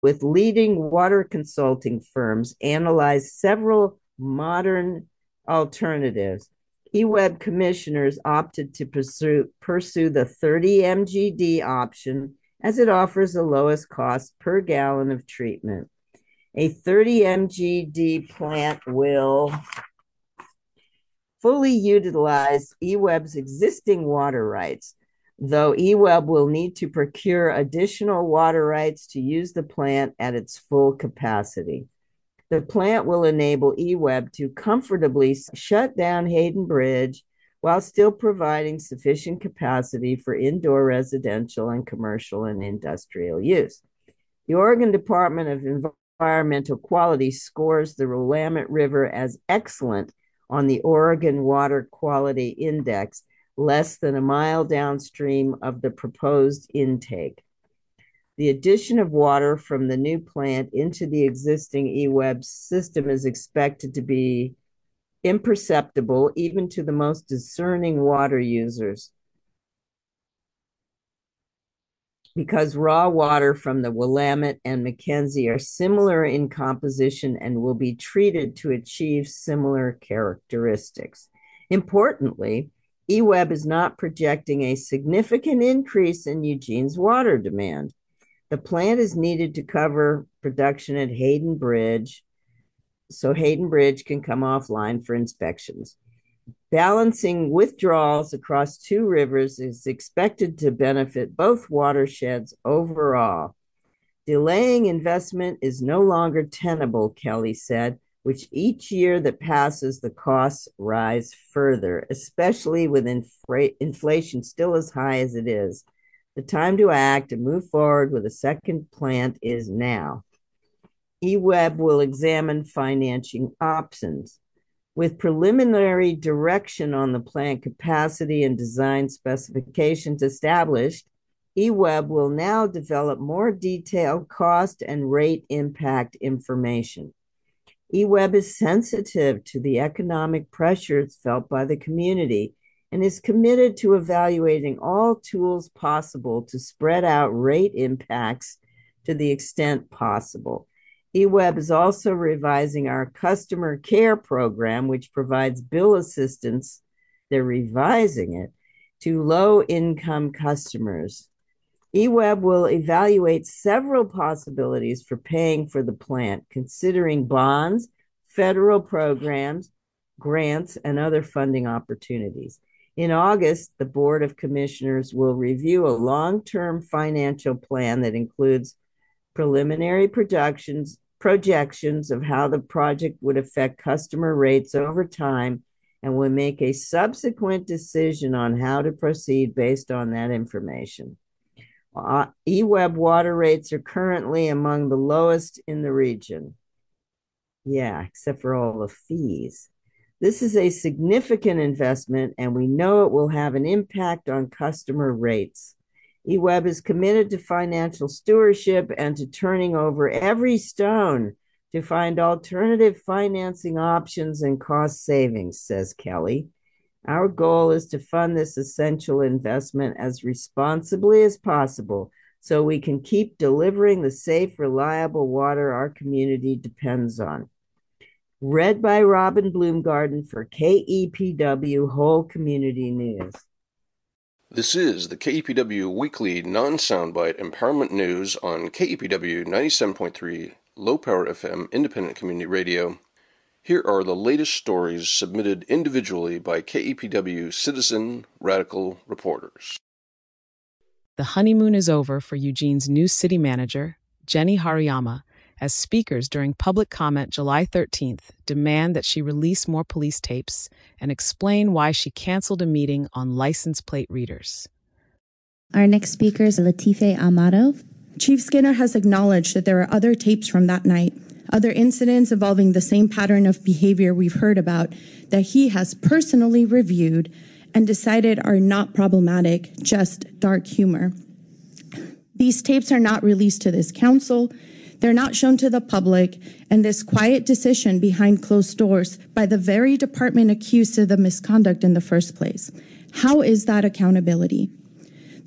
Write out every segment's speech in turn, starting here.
with leading water consulting firms, analyzed several modern alternatives. EWEB commissioners opted to pursue the 30 MGD option as it offers the lowest cost per gallon of treatment. A 30 MGD plant will fully utilize EWEB's existing water rights, though EWEB will need to procure additional water rights to use the plant at its full capacity. The plant will enable EWEB to comfortably shut down Hayden Bridge while still providing sufficient capacity for indoor residential and commercial and industrial use. The Oregon Department of Environmental Quality scores the Willamette River as excellent on the Oregon Water Quality Index, less than a mile downstream of the proposed intake. The addition of water from the new plant into the existing EWEB system is expected to be imperceptible even to the most discerning water users, because raw water from the Willamette and Mackenzie are similar in composition and will be treated to achieve similar characteristics. Importantly, EWEB is not projecting a significant increase in Eugene's water demand. The plant is needed to cover production at Hayden Bridge, so Hayden Bridge can come offline for inspections. Balancing withdrawals across two rivers is expected to benefit both watersheds overall. Delaying investment is no longer tenable, Kelly said, which each year that passes, the costs rise further, especially with inflation still as high as it is. The time to act and move forward with a second plant is now. EWEB will examine financing options. With preliminary direction on the plant capacity and design specifications established, EWEB will now develop more detailed cost and rate impact information. EWEB is sensitive to the economic pressures felt by the community and is committed to evaluating all tools possible to spread out rate impacts to the extent possible. EWEB is also revising our customer care program, which provides bill assistance. They're revising it to low-income customers. EWEB will evaluate several possibilities for paying for the plant, considering bonds, federal programs, grants, and other funding opportunities. In August, the Board of Commissioners will review a long-term financial plan that includes preliminary projections of how the project would affect customer rates over time, and will make a subsequent decision on how to proceed based on that information. EWEB water rates are currently among the lowest in the region. Yeah, except for all the fees. This is a significant investment, and we know it will have an impact on customer rates. EWEB is committed to financial stewardship and to turning over every stone to find alternative financing options and cost savings, says Kelly. Our goal is to fund this essential investment as responsibly as possible so we can keep delivering the safe, reliable water our community depends on. Read by Robin Bloomgarden for KEPW Whole Community News. This is the KEPW Weekly Non-Soundbite Empowerment News on KEPW 97.3 Low Power FM Independent Community Radio. Here are the latest stories submitted individually by KEPW citizen radical reporters. The honeymoon is over for Eugene's new city manager, Jenny Hariyama, as speakers during public comment July 13th demand that she release more police tapes and explain why she canceled a meeting on license plate readers. Our next speaker is Latife Amado. Chief Skinner has acknowledged that there are other tapes from that night, other incidents involving the same pattern of behavior we've heard about that he has personally reviewed and decided are not problematic, just dark humor. These tapes are not released to this council. They're not shown to the public, and this quiet decision behind closed doors by the very department accused of the misconduct in the first place. How is that accountability?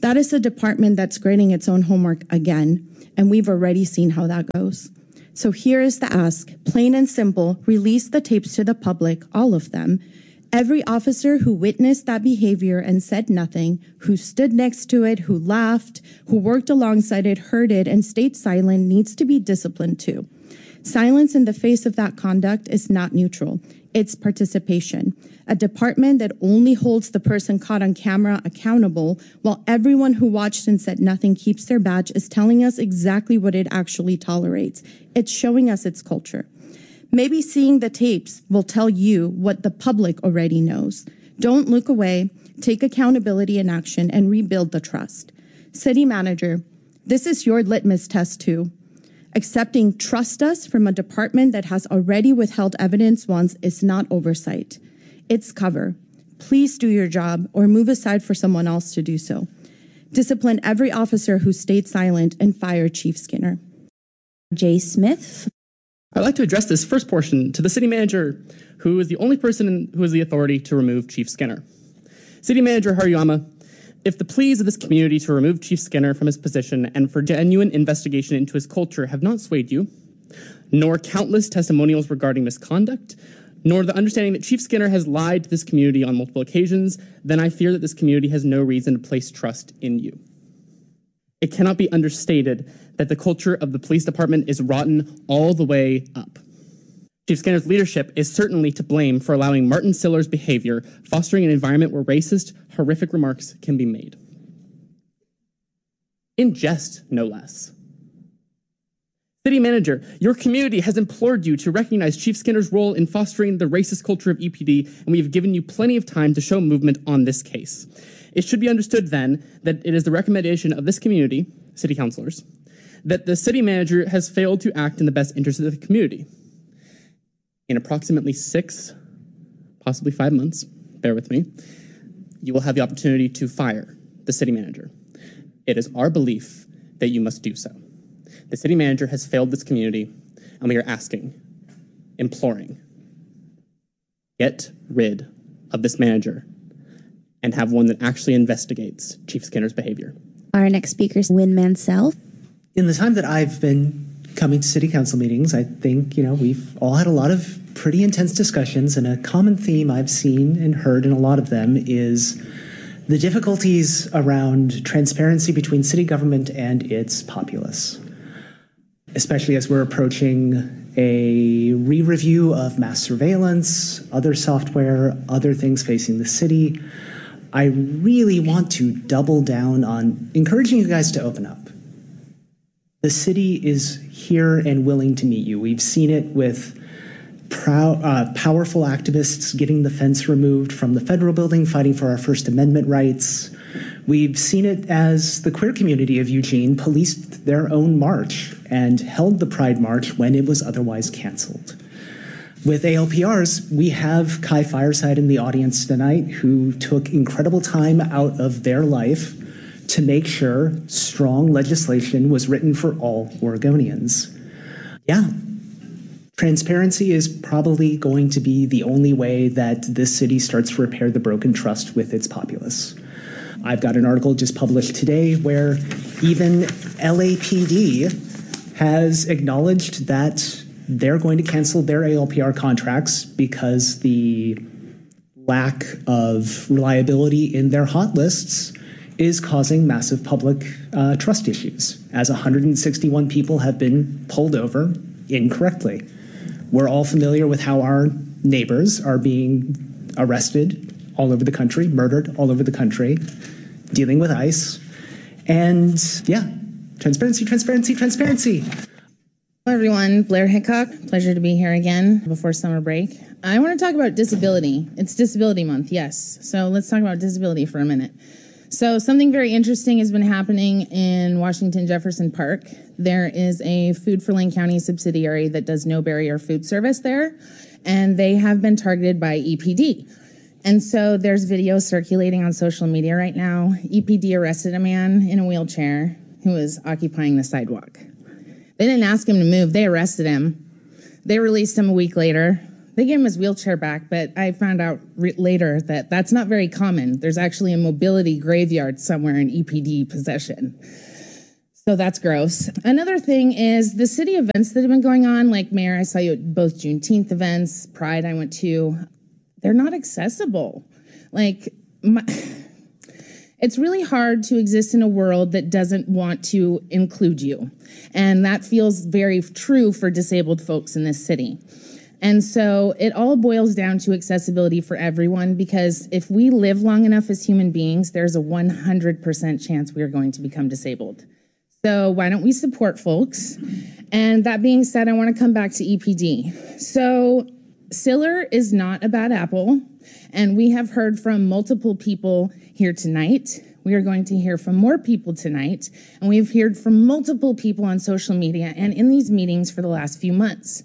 That is a department that's grading its own homework again, and we've already seen how that goes. So here is the ask, plain and simple, release the tapes to the public, all of them. Every officer who witnessed that behavior and said nothing, who stood next to it, who laughed, who worked alongside it, heard it, and stayed silent needs to be disciplined too. Silence in the face of that conduct is not neutral. It's participation. A department that only holds the person caught on camera accountable, while everyone who watched and said nothing keeps their badge, is telling us exactly what it actually tolerates. It's showing us its culture. Maybe seeing the tapes will tell you what the public already knows. Don't look away, take accountability and action, and rebuild the trust. City manager, this is your litmus test too. Accepting trust us from a department that has already withheld evidence once is not oversight. It's cover. Please do your job or move aside for someone else to do so. Discipline every officer who stayed silent and fire Chief Skinner. Jay Smith. I'd like to address this first portion to the city manager, who is the only person who has the authority to remove Chief Skinner. City Manager Hariyama, if the pleas of this community to remove Chief Skinner from his position and for genuine investigation into his culture have not swayed you, nor countless testimonials regarding misconduct, nor the understanding that Chief Skinner has lied to this community on multiple occasions, then I fear that this community has no reason to place trust in you. It cannot be understated that the culture of the police department is rotten all the way up. Chief Skinner's leadership is certainly to blame for allowing Martin Siller's behavior, fostering an environment where racist, horrific remarks can be made. In jest, no less. City Manager, your community has implored you to recognize Chief Skinner's role in fostering the racist culture of EPD, and we have given you plenty of time to show movement on this case. It should be understood then that it is the recommendation of this community, city councilors, that the city manager has failed to act in the best interest of the community. In approximately 6, possibly 5 months, bear with me, you will have the opportunity to fire the city manager. It is our belief that you must do so. The city manager has failed this community, and we are asking, imploring, get rid of this manager and have one that actually investigates Chief Skinner's behavior. Our next speaker is Wynn Mansell. In the time that I've been coming to city council meetings, I think, we've all had a lot of pretty intense discussions, and a common theme I've seen and heard in a lot of them is the difficulties around transparency between city government and its populace, especially as we're approaching a re-review of mass surveillance, other software, other things facing the city. I really want to double down on encouraging you guys to open up. The city is here and willing to meet you. We've seen it with powerful activists getting the fence removed from the federal building, fighting for our First Amendment rights. We've seen it as the queer community of Eugene policed their own march and held the Pride March when it was otherwise canceled. With ALPRs, we have Kai Fireside in the audience tonight, who took incredible time out of their life to make sure strong legislation was written for all Oregonians. Yeah, transparency is probably going to be the only way that this city starts to repair the broken trust with its populace. I've got an article just published today where even LAPD has acknowledged that they're going to cancel their ALPR contracts because the lack of reliability in their hot lists is causing massive public trust issues, as 161 people have been pulled over incorrectly. We're all familiar with how our neighbors are being arrested all over the country, murdered all over the country, dealing with ICE. And yeah, transparency, transparency, transparency. Hello, everyone. Blair Hickok. Pleasure to be here again before summer break. I want to talk about disability. It's Disability Month, yes. So let's talk about disability for a minute. So something very interesting has been happening in Washington Jefferson Park. There is a Food for Lane County subsidiary that does no barrier food service there, and they have been targeted by EPD. And so there's video circulating on social media right now. EPD arrested a man in a wheelchair who was occupying the sidewalk. They didn't ask him to move. They arrested him. They released him a week later. They gave him his wheelchair back, but I found out later that that's not very common. There's actually a mobility graveyard somewhere in EPD possession. So that's gross. Another thing is the city events that have been going on, like Mayor, I saw you at both Juneteenth events, Pride I went to, they're not accessible. It's really hard to exist in a world that doesn't want to include you. And that feels very true for disabled folks in this city. And so it all boils down to accessibility for everyone, because if we live long enough as human beings, there's a 100% chance we are going to become disabled. So why don't we support folks? And that being said, I want to come back to EPD. So Siller is not a bad apple, and we have heard from multiple people here tonight. We are going to hear from more people tonight, and we've heard from multiple people on social media and in these meetings for the last few months.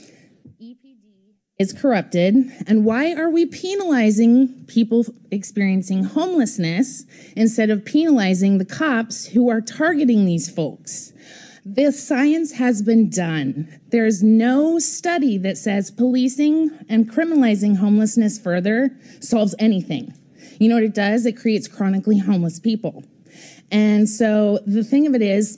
Is corrupted, and why are we penalizing people experiencing homelessness instead of penalizing the cops who are targeting these folks? The science has been done. There's no study that says policing and criminalizing homelessness further solves anything. You know what it does? It creates chronically homeless people. And so the thing of it is,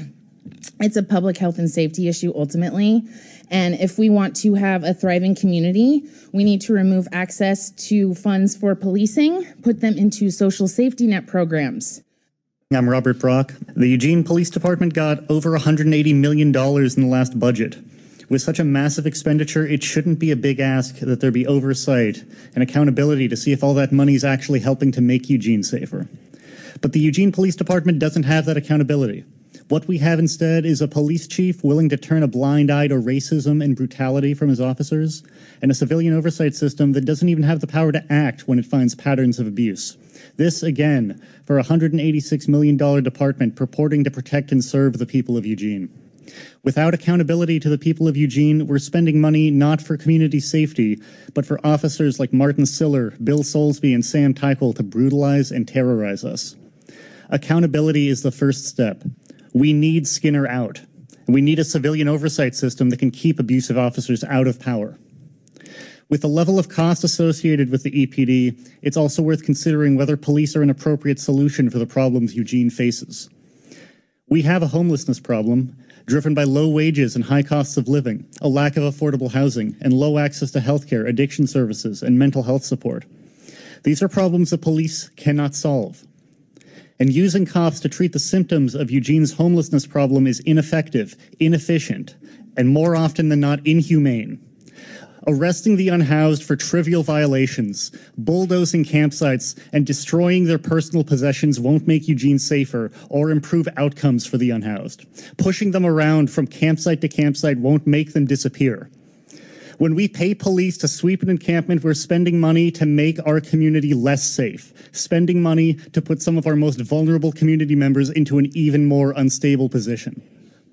it's a public health and safety issue ultimately. And if we want to have a thriving community, we need to remove access to funds for policing, put them into social safety net programs. I'm Robert Brock. The Eugene Police Department got over $180 million in the last budget. With such a massive expenditure, it shouldn't be a big ask that there be oversight and accountability to see if all that money is actually helping to make Eugene safer. But the Eugene Police Department doesn't have that accountability. What we have instead is a police chief willing to turn a blind eye to racism and brutality from his officers, and a civilian oversight system that doesn't even have the power to act when it finds patterns of abuse. This, again, for a $186 million department purporting to protect and serve the people of Eugene. Without accountability to the people of Eugene, we're spending money not for community safety, but for officers like Martin Siller, Bill Soulsby, and Sam Teichel to brutalize and terrorize us. Accountability is the first step. We need Skinner out. And we need a civilian oversight system that can keep abusive officers out of power. With the level of cost associated with the EPD, it's also worth considering whether police are an appropriate solution for the problems Eugene faces. We have a homelessness problem driven by low wages and high costs of living, a lack of affordable housing, and low access to healthcare, addiction services, and mental health support. These are problems that police cannot solve. And using cops to treat the symptoms of Eugene's homelessness problem is ineffective, inefficient, and more often than not inhumane. Arresting the unhoused for trivial violations, bulldozing campsites, and destroying their personal possessions won't make Eugene safer or improve outcomes for the unhoused. Pushing them around from campsite to campsite won't make them disappear. When we pay police to sweep an encampment, we're spending money to make our community less safe, spending money to put some of our most vulnerable community members into an even more unstable position.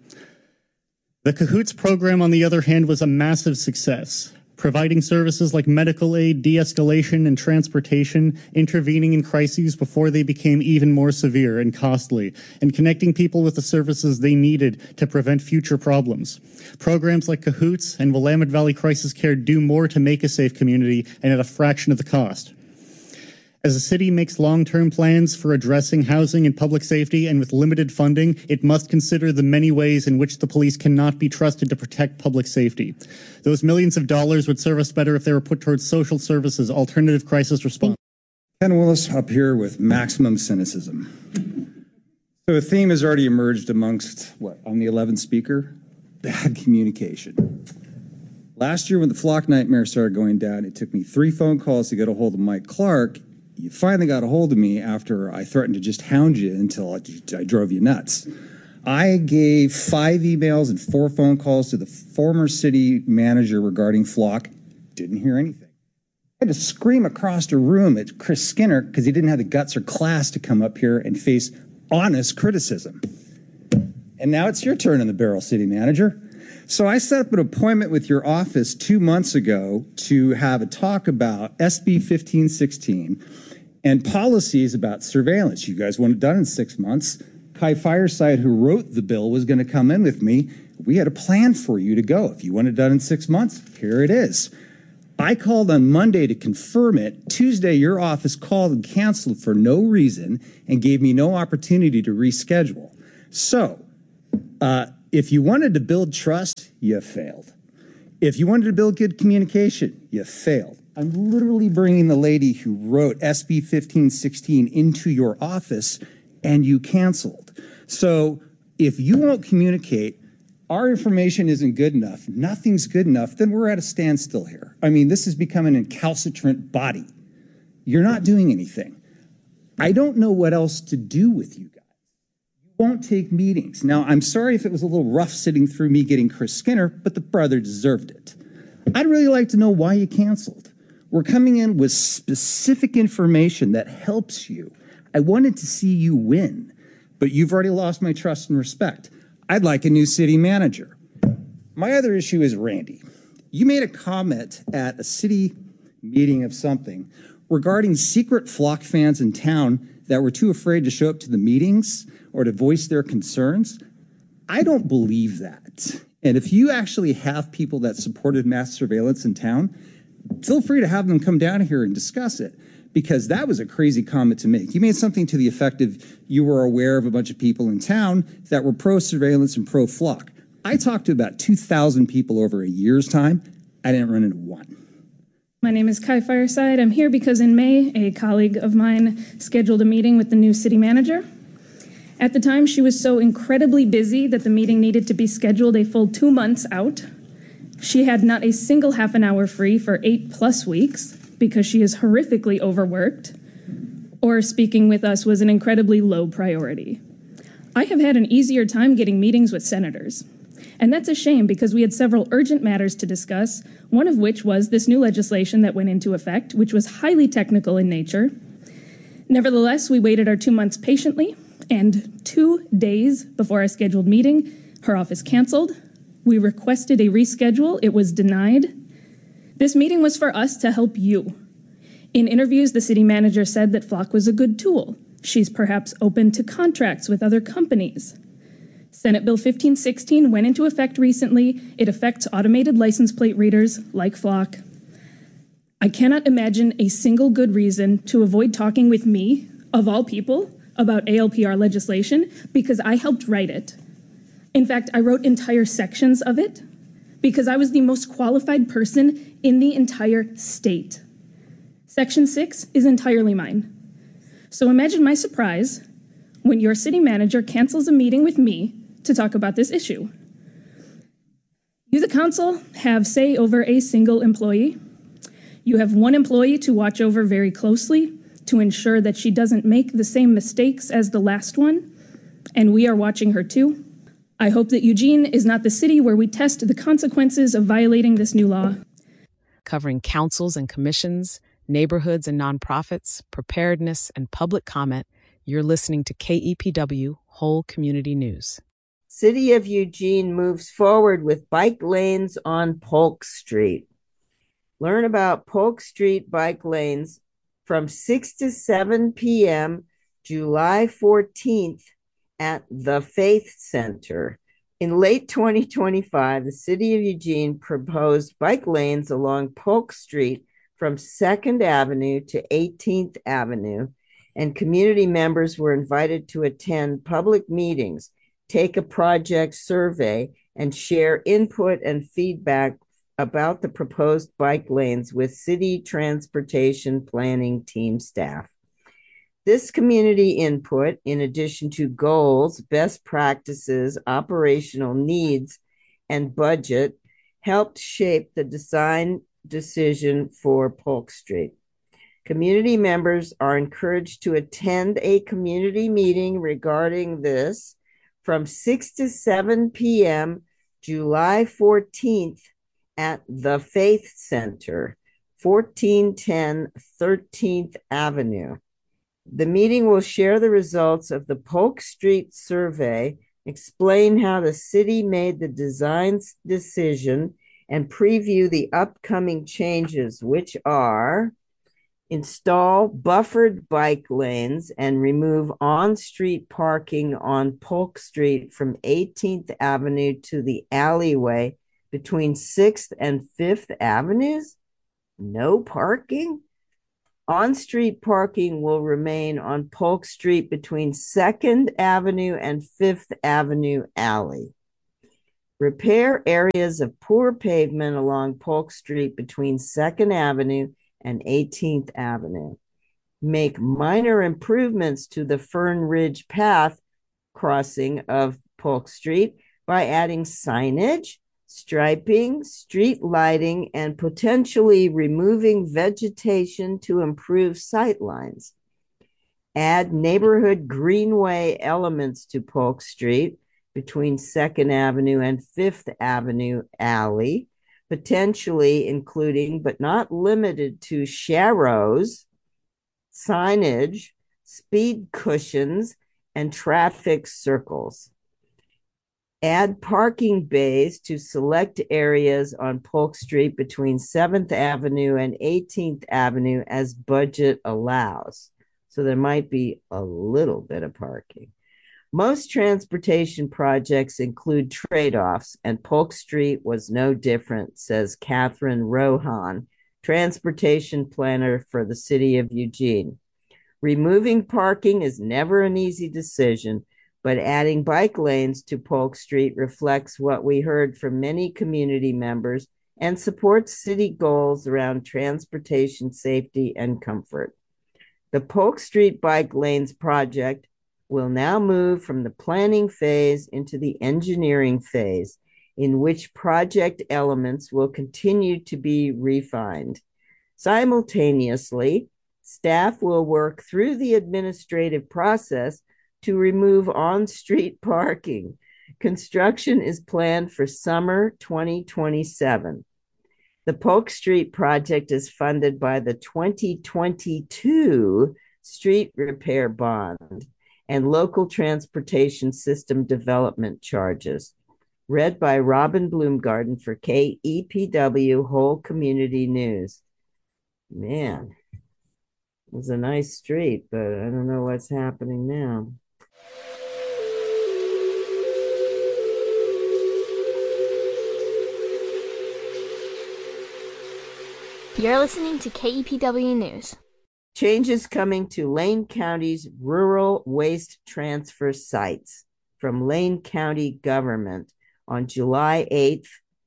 The Cahoots program, on the other hand, was a massive success, providing services like medical aid, de-escalation, and transportation, intervening in crises before they became even more severe and costly, and connecting people with the services they needed to prevent future problems. Programs like Cahoots and Willamette Valley Crisis Care do more to make a safe community and at a fraction of the cost. As a city makes long-term plans for addressing housing and public safety, and with limited funding, it must consider the many ways in which the police cannot be trusted to protect public safety. Those millions of dollars would serve us better if they were put towards social services, alternative crisis response. Ken Willis up here with maximum cynicism. So a theme has already emerged amongst, I'm the 11th speaker? Bad communication. Last year when the flock nightmare started going down, it took me 3 phone calls to get a hold of Mike Clark. You finally got a hold of me after I threatened to just hound you until I drove you nuts. I gave 5 emails and 4 phone calls to the former city manager regarding Flock. Didn't hear anything. I had to scream across the room at Chris Skinner because he didn't have the guts or class to come up here and face honest criticism. And now it's your turn in the barrel, city manager. So I set up an appointment with your office 2 months ago to have a talk about SB 1516 and policies about surveillance. You guys want it done in 6 months. Kai Fireside, who wrote the bill, was going to come in with me. We had a plan for you to go. If you want it done in 6 months, here it is. I called on Monday to confirm it. Tuesday, your office called and canceled for no reason and gave me no opportunity to reschedule. So, if you wanted to build trust, you failed. If you wanted to build good communication, you failed. I'm literally bringing the lady who wrote SB 1516 into your office, and you canceled. So if you won't communicate, our information isn't good enough, nothing's good enough, then we're at a standstill here. I mean, this has become an incalcitrant body. You're not doing anything. I don't know what else to do with you guys. You won't take meetings. Now, I'm sorry if it was a little rough sitting through me getting Chris Skinner, but the brother deserved it. I'd really like to know why you canceled. We're coming in with specific information that helps you. I wanted to see you win, but you've already lost my trust and respect. I'd like a new city manager. My other issue is Randy. You made a comment at a city meeting of something regarding secret Flock fans in town that were too afraid to show up to the meetings or to voice their concerns. I don't believe that. And if you actually have people that supported mass surveillance in town, feel free to have them come down here and discuss it, because that was a crazy comment to make. You made something to the effect of you were aware of a bunch of people in town that were pro-surveillance and pro-Flock. I talked to about 2,000 people over a year's time. I didn't run into one. My name is Kai Fireside. I'm here because in May, a colleague of mine scheduled a meeting with the new city manager. At the time, she was so incredibly busy that the meeting needed to be scheduled a full 2 months out. She had not a single half an hour free for 8+ weeks because she is horrifically overworked, or speaking with us was an incredibly low priority. I have had an easier time getting meetings with senators. And that's a shame because we had several urgent matters to discuss, one of which was this new legislation that went into effect, which was highly technical in nature. Nevertheless, we waited our 2 months patiently, and 2 days before our scheduled meeting, her office canceled. We requested a reschedule. It was denied. This meeting was for us to help you. In interviews, the city manager said that Flock was a good tool. She's perhaps open to contracts with other companies. Senate Bill 1516 went into effect recently. It affects automated license plate readers like Flock. I cannot imagine a single good reason to avoid talking with me, of all people, about ALPR legislation because I helped write it. In fact, I wrote entire sections of it because I was the most qualified person in the entire state. Section 6 is entirely mine. So imagine my surprise when your city manager cancels a meeting with me to talk about this issue. You, the council, have say over a single employee. You have one employee to watch over very closely to ensure that she doesn't make the same mistakes as the last one, and we are watching her too. I hope that Eugene is not the city where we test the consequences of violating this new law. Covering councils and commissions, neighborhoods and nonprofits, preparedness, and public comment, you're listening to KEPW Whole Community News. City of Eugene moves forward with bike lanes on Polk Street. Learn about Polk Street bike lanes from 6 to 7 p.m. July 14th at the Faith Center. In late 2025, the City of Eugene proposed bike lanes along Polk Street from 2nd Avenue to 18th Avenue, and community members were invited to attend public meetings, take a project survey, and share input and feedback about the proposed bike lanes with city transportation planning team staff. This community input, in addition to goals, best practices, operational needs, and budget, helped shape the design decision for Polk Street. Community members are encouraged to attend a community meeting regarding this from 6 to 7 p.m. July 14th at the Faith Center, 1410 13th Avenue. The meeting will share the results of the Polk Street survey, explain how the city made the design decision, and preview the upcoming changes, which are install buffered bike lanes and remove on-street parking on Polk Street from 18th Avenue to the alleyway between 6th and 5th Avenues. no parking? On-street parking will remain on Polk Street between 2nd Avenue and 5th Avenue Alley. Repair areas of poor pavement along Polk Street between 2nd Avenue and 18th Avenue. Make minor improvements to the Fern Ridge Path crossing of Polk Street by adding signage, striping, street lighting, and potentially removing vegetation to improve sightlines. Add neighborhood greenway elements to Polk Street between 2nd Avenue and 5th Avenue Alley, potentially including but not limited to sharrows, signage, speed cushions, and traffic circles. Add parking bays to select areas on Polk Street between 7th Avenue and 18th Avenue as budget allows. So there might be a little bit of parking. Most transportation projects include trade-offs, and Polk Street was no different, says Catherine Rohan, transportation planner for the city of Eugene. Removing parking is never an easy decision, but adding bike lanes to Polk Street reflects what we heard from many community members and supports city goals around transportation safety and comfort. The Polk Street Bike Lanes project will now move from the planning phase into the engineering phase, in which project elements will continue to be refined. Simultaneously, staff will work through the administrative process to remove on-street parking. Construction is planned for summer 2027. The Polk Street project is funded by the 2022 Street Repair Bond and Local Transportation System Development Charges. Read by Robin Bloomgarden for KEPW Whole Community News. Man, it was a nice street, but I don't know what's happening now. You're listening to KEPW News. Changes coming to Lane County's rural waste transfer sites from Lane County government on July 8th,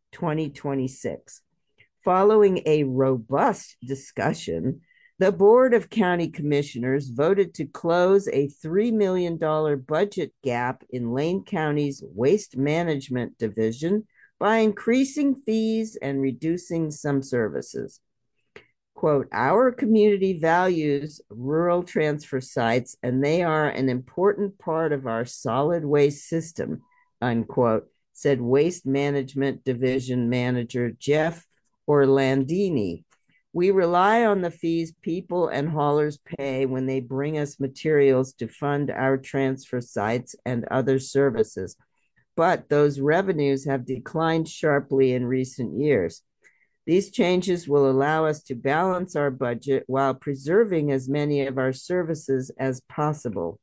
2026. Following a robust discussion, the Board of County Commissioners voted to close a $3 million budget gap in Lane County's Waste Management Division by increasing fees and reducing some services. Quote, our community values rural transfer sites, and they are an important part of our solid waste system, unquote, said Waste Management Division Manager Jeff Orlandini. We rely on the fees people and haulers pay when they bring us materials to fund our transfer sites and other services, but those revenues have declined sharply in recent years. These changes will allow us to balance our budget while preserving as many of our services as possible.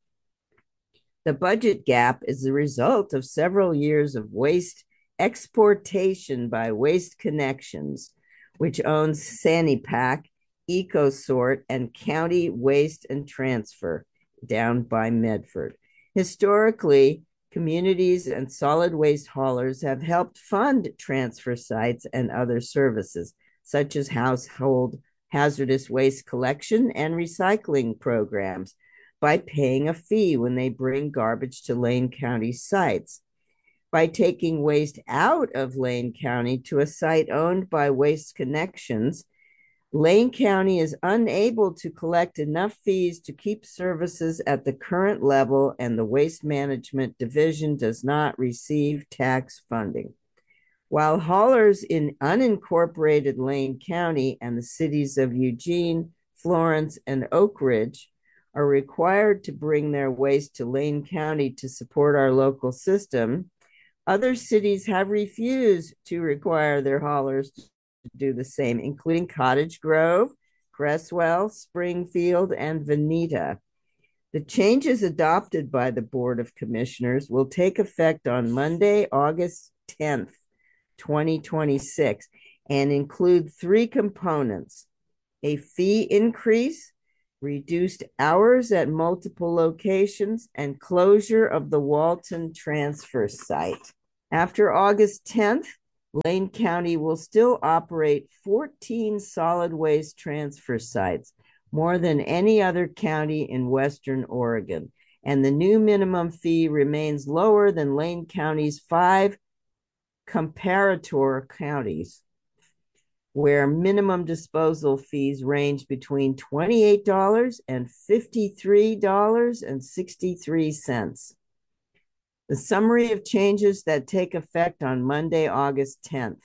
The budget gap is the result of several years of waste exportation by Waste Connections, which owns Sanipack, EcoSort, and County Waste and Transfer down by Medford. Historically, communities and solid waste haulers have helped fund transfer sites and other services, such as household hazardous waste collection and recycling programs, by paying a fee when they bring garbage to Lane County sites. By taking waste out of Lane County to a site owned by Waste Connections, Lane County is unable to collect enough fees to keep services at the current level, and the Waste Management Division does not receive tax funding. While haulers in unincorporated Lane County and the cities of Eugene, Florence, and Oak Ridge are required to bring their waste to Lane County to support our local system, other cities have refused to require their haulers to do the same, including Cottage Grove, Cresswell, Springfield, and Veneta. The changes adopted by the Board of Commissioners will take effect on Monday, August 10th, 2026, and include three components: a fee increase, reduced hours at multiple locations, and closure of the Walton transfer site. After August 10th, Lane County will still operate 14 solid waste transfer sites, more than any other county in Western Oregon. And the new minimum fee remains lower than Lane County's 5 comparator counties, where minimum disposal fees range between $28 and $53.63. The summary of changes that take effect on Monday, August 10th.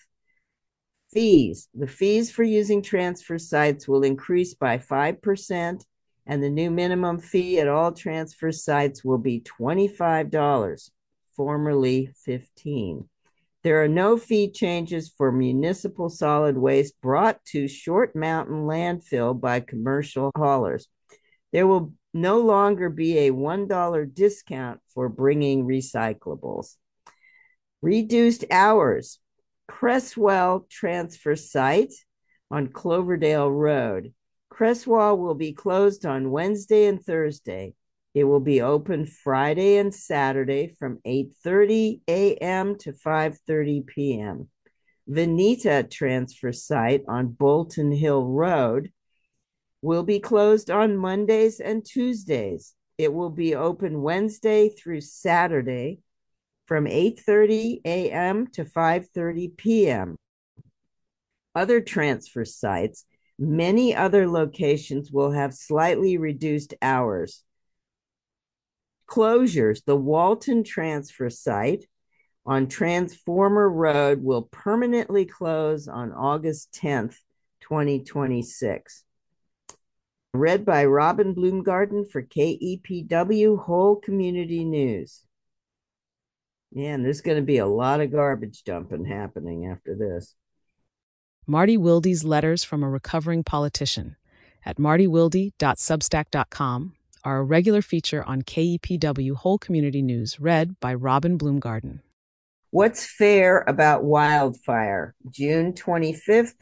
Fees. The fees for using transfer sites will increase by 5%, and the new minimum fee at all transfer sites will be $25, formerly $15. There are no fee changes for municipal solid waste brought to Short Mountain landfill by commercial haulers. There will no longer be a $1 discount for bringing recyclables. Reduced hours. Cresswell transfer site on Cloverdale Road. Cresswell will be closed on Wednesday and Thursday. It will be open Friday and Saturday from 8:30 a.m. to 5:30 p.m. Veneta transfer site on Bolton Hill Road will be closed on Mondays and Tuesdays. It will be open Wednesday through Saturday from 8:30 a.m. to 5:30 p.m. Other transfer sites, many other locations will have slightly reduced hours. Closures. The Walton transfer site on Transformer Road will permanently close on August 10th, 2026. Read by Robin Bloomgarden for KEPW Whole Community News. Man, there's going to be a lot of garbage dumping happening after this. Marty Wilde's Letters from a Recovering Politician at martywilde.substack.com are a regular feature on KEPW Whole Community News, read by Robin Bloomgarden. What's fair about wildfire? June 25th,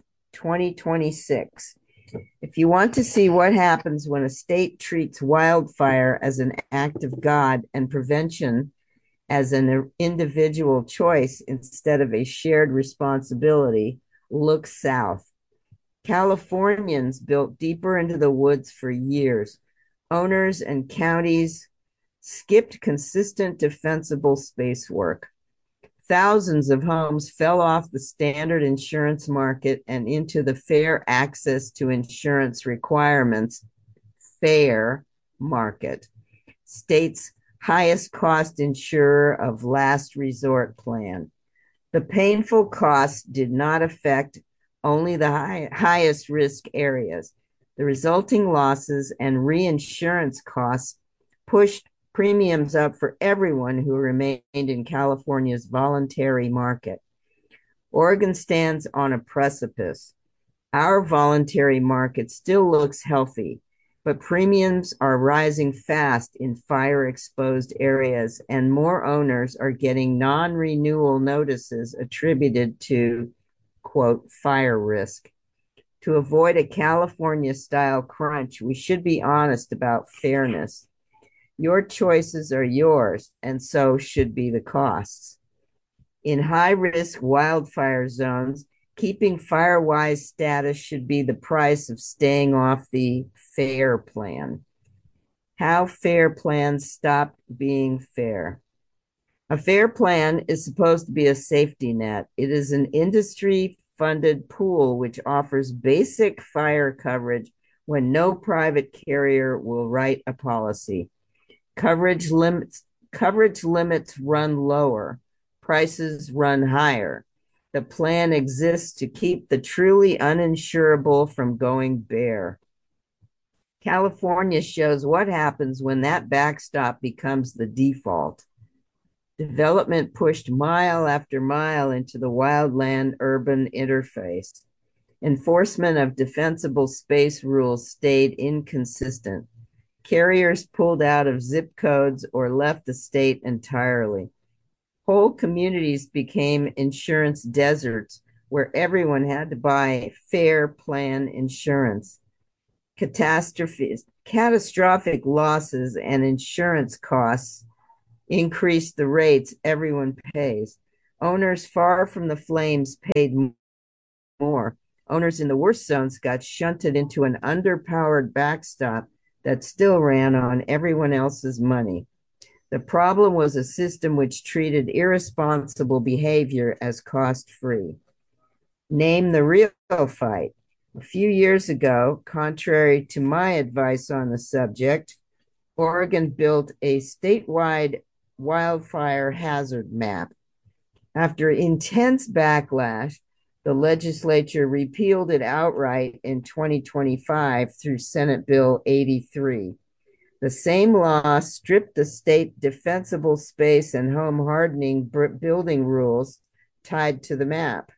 2026. If you want to see what happens when a state treats wildfire as an act of God and prevention as an individual choice instead of a shared responsibility, look south. Californians built deeper into the woods for years. Owners and counties skipped consistent defensible space work. Thousands of homes fell off the standard insurance market and into the fair access to insurance requirements, FAIR market, state's highest cost insurer of last resort plan. The painful costs did not affect only the highest risk areas. The resulting losses and reinsurance costs pushed premiums up for everyone who remained in California's voluntary market. Oregon stands on a precipice. Our voluntary market still looks healthy, but premiums are rising fast in fire-exposed areas, and more owners are getting non-renewal notices attributed to, quote, fire risk. To avoid a California-style crunch, we should be honest about fairness. Your choices are yours, and so should be the costs. In high-risk wildfire zones, keeping FireWise status should be the price of staying off the FAIR plan. How FAIR plans stopped being fair. A FAIR plan is supposed to be a safety net. It is an industry-funded pool which offers basic fire coverage when no private carrier will write a policy. Coverage limits run lower. Prices run higher. The plan exists to keep the truly uninsurable from going bare. California shows what happens when that backstop becomes the default. Development pushed mile after mile into the wildland-urban interface. Enforcement of defensible space rules stayed inconsistent. Carriers pulled out of zip codes or left the state entirely. Whole communities became insurance deserts where everyone had to buy fair plan insurance. Catastrophic losses and insurance costs increased the rates everyone pays. Owners far from the flames paid more. Owners in the worst zones got shunted into an underpowered backstop that still ran on everyone else's money. The problem was a system which treated irresponsible behavior as cost-free. Name the real fight. A few years ago, contrary to my advice on the subject, Oregon built a statewide wildfire hazard map. After intense backlash, the legislature repealed it outright in 2025 through Senate Bill 83. The same law stripped the state defensible space and home hardening building rules tied to the map.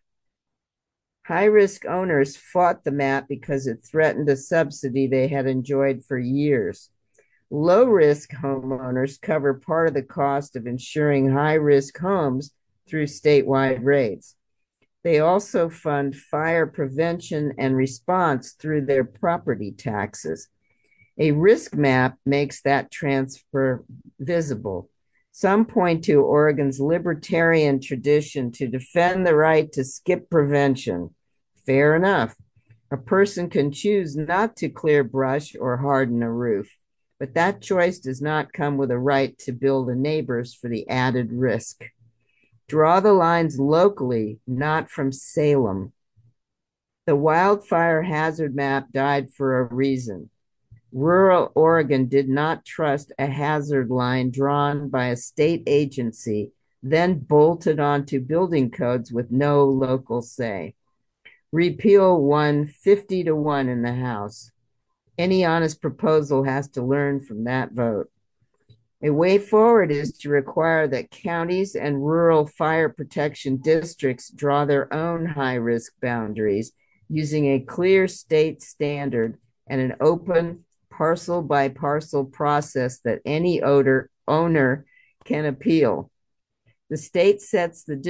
High-risk owners fought the map because it threatened a subsidy they had enjoyed for years. Low-risk homeowners cover part of the cost of insuring high-risk homes through statewide rates. They also fund fire prevention and response through their property taxes. A risk map makes that transfer visible. Some point to Oregon's libertarian tradition to defend the right to skip prevention. Fair enough. A person can choose not to clear brush or harden a roof, but that choice does not come with a right to bill the neighbors for the added risk. Draw the lines locally, not from Salem. The wildfire hazard map died for a reason. Rural Oregon did not trust a hazard line drawn by a state agency, then bolted onto building codes with no local say. Repeal won 50-1 in the House. Any honest proposal has to learn from that vote. A way forward is to require that counties and rural fire protection districts draw their own high-risk boundaries using a clear state standard and an open parcel-by-parcel process that any owner can appeal. The state sets the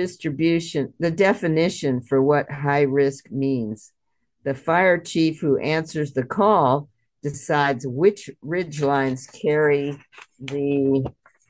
definition for what high risk means. The fire chief who answers the call decides which ridge lines carry the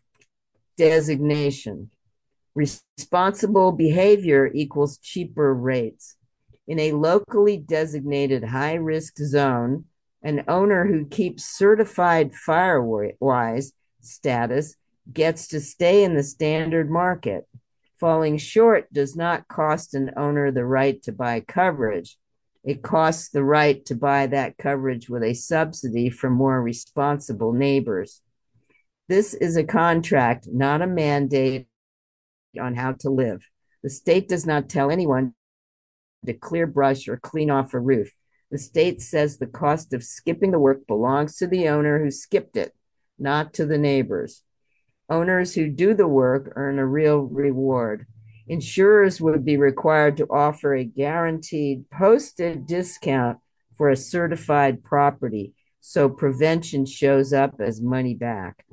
designation. Responsible behavior equals cheaper rates. In a locally designated high-risk zone, an owner who keeps certified FireWise status gets to stay in the standard market. Falling short does not cost an owner the right to buy coverage. It costs the right to buy that coverage with a subsidy from more responsible neighbors. This is a contract, not a mandate on how to live. The state does not tell anyone to clear brush or clean off a roof. The state says the cost of skipping the work belongs to the owner who skipped it, not to the neighbors. Owners who do the work earn a real reward. Insurers would be required to offer a guaranteed posted discount for a certified property, so prevention shows up as money back.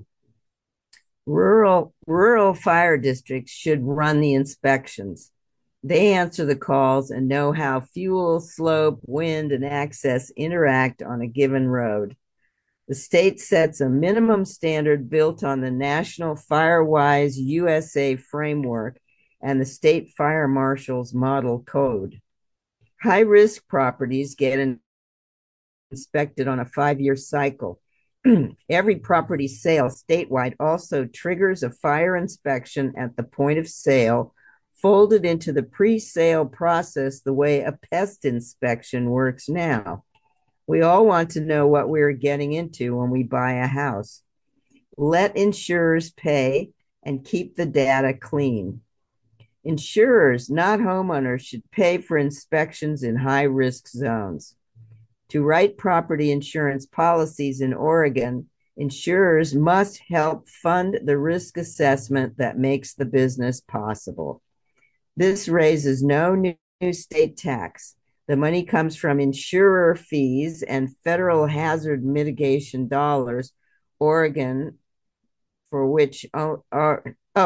Rural fire districts should run the inspections. They answer the calls and know how fuel, slope, wind, and access interact on a given road. The state sets a minimum standard built on the National FireWise USA framework and the state fire marshal's model code. High-risk properties get inspected on a 5-year cycle. Every property sale statewide also triggers a fire inspection at the point of sale, folded into the pre-sale process the way a pest inspection works now. We all want to know what we're getting into when we buy a house. Let insurers pay and keep the data clean. Insurers, not homeowners, should pay for inspections in high-risk zones. To write property insurance policies in Oregon, insurers must help fund the risk assessment that makes the business possible. This raises no new state tax. The money comes from insurer fees and federal hazard mitigation dollars, Oregon, for which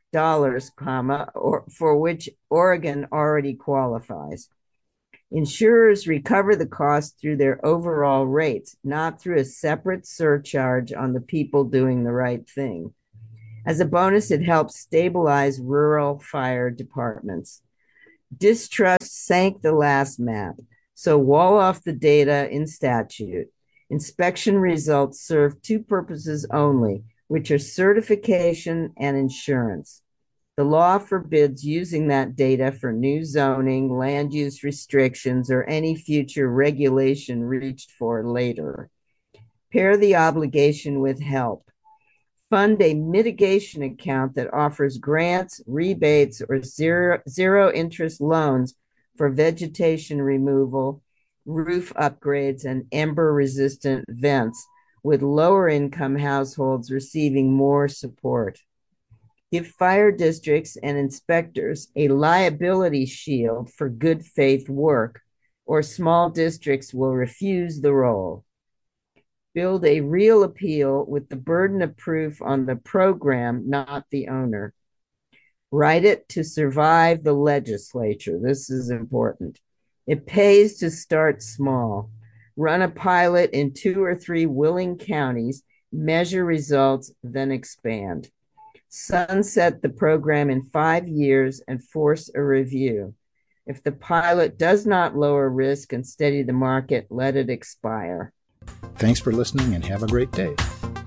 or for which Oregon already qualifies. Insurers recover the cost through their overall rates, not through a separate surcharge on the people doing the right thing. As a bonus, it helps stabilize rural fire departments. Distrust sank the last map, so wall off the data in statute. Inspection results serve two purposes only, which are certification and insurance. The law forbids using that data for new zoning, land use restrictions, or any future regulation reached for later. Pair the obligation with help. Fund a mitigation account that offers grants, rebates, or zero interest loans for vegetation removal, roof upgrades, and ember-resistant vents, with lower income households receiving more support. Give fire districts and inspectors a liability shield for good faith work, or small districts will refuse the role. Build a real appeal with the burden of proof on the program, not the owner. Write it to survive the legislature. This is important. It pays to start small. Run a pilot in 2 or 3 willing counties, measure results, then expand. Sunset the program in 5 years and force a review. If the pilot does not lower risk and steady the market, let it expire. Thanks for listening and have a great day.